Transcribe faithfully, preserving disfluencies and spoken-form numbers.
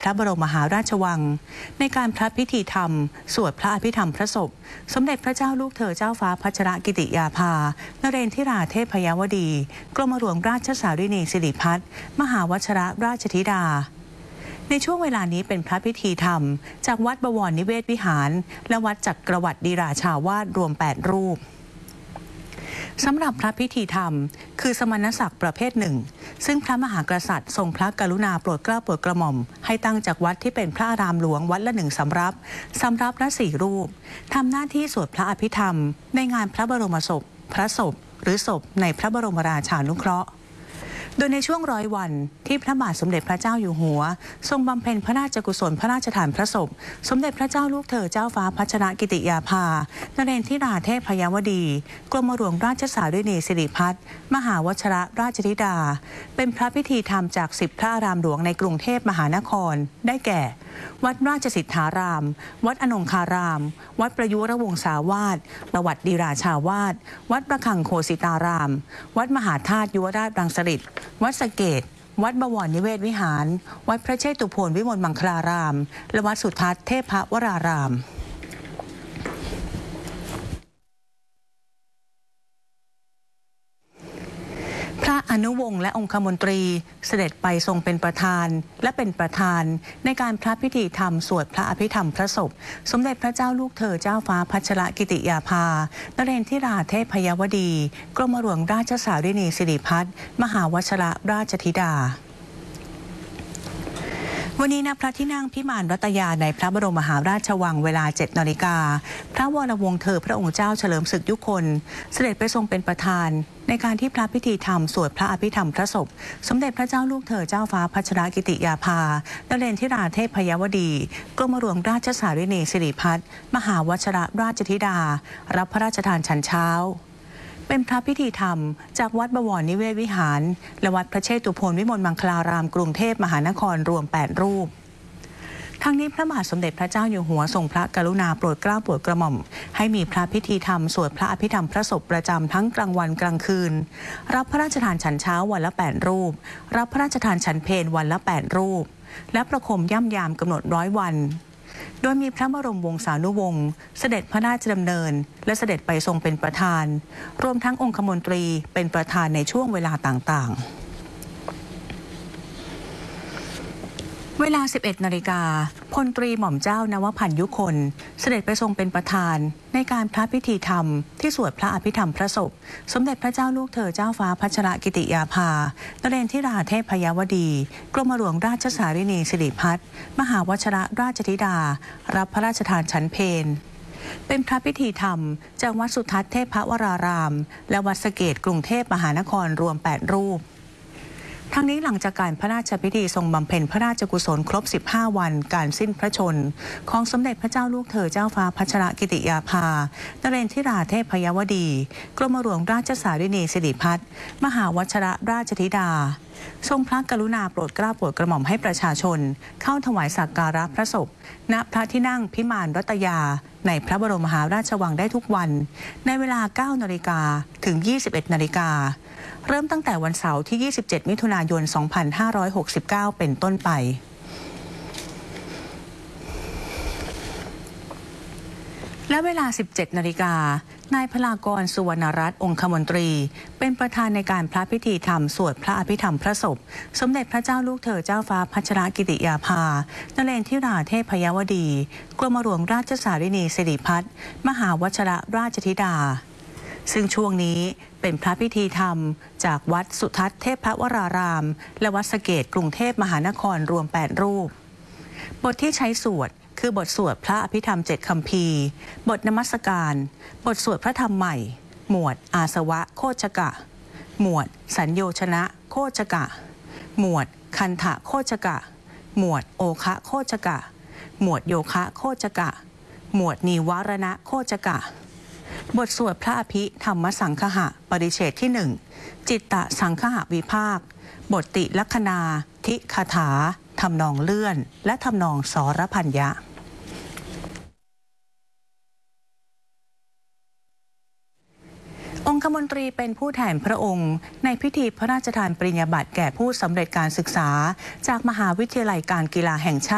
พระบรมมหาราชวังในการพระพิธีธรรมสวดพระอภิธรรมพระศพสมเด็จพระเจ้าลูกเธอเจ้าฟ้าพัชรกิติยาภานเรนทิราเทพยวดีกรมหลวงราชสารินีสิริพัฒน์มหาวชรราชธิดาในช่วงเวลานี้เป็นพระพิธีธรรมจากวัดบวรนิเวศวิหารและวัดจักรวรรดิราชาวาสรวมแปดรูปสำหรับพระพิธีธรรมคือสมณศักดิ์ประเภทหนึ่งซึ่งพระมหากษัตริย์ทรงพระกรุณาโปรดเกล้าโปรดกระหม่อมให้ตั้งจากวัดที่เป็นพระอารามหลวงวัดละหนึ่งสำรับสำรับละสี่รูปทำหน้าที่สวดพระอภิธรรมในงานพระบรมศพพระศพหรือศพในพระบรมราชานุเคราะห์โดยในช่วงร้อยวันที่พระบาทสมเด็จพระเจ้าอยู่หัวทรงบำเพ็ญพระราชกุศลพระราชทานพระศพสมเด็จพระเจ้าลูกเธอเจ้าฟ้าพัชรกิติยาภานเรนทิราเทพยวดีกรมหลวงราชสารินีสิริพัฒน์มหาวชรราชธิดาเป็นพระพิธีธรรมจากสิบพระอารามหลวงในกรุงเทพมหานครได้แก่วัดราชสิทธารามวัดอนงคาราม วัดประยุรวงศาวาสประวัติดีราชาวาสวัดประคังโคสิตารามวัดมหาธาตุยุวราชรังสฤษฎ์วัดสะเกษวัดบวรนิเวศวิหารวัดพระเชตุพนวิมลมังคลารามและวัดสุทัศน์เทพวรารามพระอนุวงศ์และองคมนตรีเสด็จไปทรงเป็นประธานและเป็นประธานในการพระพิธีธรรมสวดพระอภิธรรมพระศพสมเด็จพระเจ้าลูกเธอเจ้าฟ้าพัชรกิติยาภานเรนทิราเทพยวดีกรมหลวงราชสารินีสิริพัฒน์มหาวชรราชธิดาวันนี้ณพระที่นั่งพิมานรัตยาในพระบรมมหาราชวังเวลาเจ็ดนาฬิกาพระวรวงศ์เธอพระองค์เจ้าเฉลิมศึกยุคนเสด็จไปทรงเป็นประธานในการที่พระพิธีธรรมสวดพระอภิธรรมพระศพสมเด็จพระเจ้าลูกเธอเจ้าฟ้าพัชรกิติยาภานเรนทิราเทพยวดีกรมหลวงราชสารินีสิริพัฒน์มหาวชรราชธิดารับพระราชทานฉันเช้าเป็นพระพิธีธรรมจากวัดบวรนิเวศวิหารและวัดพระเชตุพนวิมลมังคลารามกรุงเทพมหานครรวมแปดรูปทั้งนี้พระบาทสมเด็จพระเจ้าอยู่หัวทรงพระกรุณาโปรดเกล้าโปรดกระหม่อมให้มีพระพิธีธรรมสวดพระอภิธรรมพระศพประจำทั้งกลางวันกลางคืนรับพระราชทานฉันเช้าวันละแปดรูปรับพระราชทานฉันเพลวันละแปดรูปและประคมย่ำยามกำหนดร้อยวันโดยมีพระบรมวงศานุวงศ์เสด็จพระราชดำเนินและเสด็จไปทรงเป็นประธานรวมทั้งองคมนตรีเป็นประธานในช่วงเวลาต่างๆเวลา สิบเอ็ดนาฬิกาพลตรีหม่อมเจ้านวพันธ์ยุคนเสด็จไปทรงเป็นประธานในการพระพิธีธรรมที่สวดพระอภิธรรมพระศพสมเด็จพระเจ้าลูกเธอเจ้าฟ้าพัชรกิติยาภานเรนทิราเทพยวดีกรมหลวงราชสารินีสิริพัฒน์มหาวชรราชธิดารับพระราชทานฉันเพลเป็นพระพิธีธรรมจากวัดสุทัศน์เทพวรารามและวัดสะเกษกรุงเทพมหานครรวมแปดรูปทั้งนี้หลังจากการพระราชพิธีทรงบำเพ็ญพระราชกุศลครบสิบห้าวันการสิ้นพระชนของสมเด็จพระเจ้าลูกเธอเจ้าฟ้าพัชรกิติยาภานเรนทิราเทพยวดีกรมหลวงราชสารินีสิริพัฒน์มหาวชรราชธิดาทรงพระกรุณาโปรดเกล้าโปรดกระหม่อมให้ประชาชนเข้าถวายสักการะพระศพณพระที่นั่งพิมานรัตยาในพระบรมมหาราชวังได้ทุกวันในเวลา เก้านาฬิกาถึง ยี่สิบเอ็ดนาฬิกาเริ่มตั้งแต่วันเสาร์ที่ ยี่สิบเจ็ดมิถุนายน สองพันห้าร้อยหกสิบเก้า เป็นต้นไปและเวลา สิบเจ็ดนาฬิกานายพลากรสุวรรณรัตน์องคมนตรีเป็นประธานในการพระพิธีธรรมสวดพระอภิธรรมพระศพสมเด็จพระเจ้าลูกเธอเจ้าฟ้าพัชรกิติยาภานเรนทิราเทพยวดีกรมหลวงราชสารินีสิริพัฒน์มหาวชรราชธิดาซึ่งช่วงนี้เป็นพระพิธีธรรมจากวัดสุทัศน์เทพวรารามและวัดสะเกษกรุงเทพมหานครรวมแปดรูปบทที่ใช้สวดคือบทสวดพระอภิธรรมเจ็ดคัมภีร์บทนมัสการบทสวดพระธรรมใหม่หมวดอาสวะโคชกะหมวดสัญโยชนะโคชกะหมวดคันถะโคชกะหมวดโอคะโคชกะหมวดโยคะโคชกะหมวดนิวรณะโคชกะบทสวดพระอภิธรรมสังคหะปริเฉดที่หนึ่งจิตตสังคหวิภาคบทติลัคนาทิคาถาทำนองเลื่อนและทำนองสรพัญญะ องคมนตรีเป็นผู้แทนพระองค์ในพิธีพระราชทานปริญญาบัตรแก่ผู้สำเร็จการศึกษาจากมหาวิทยาลัยการกีฬาแห่งชาติ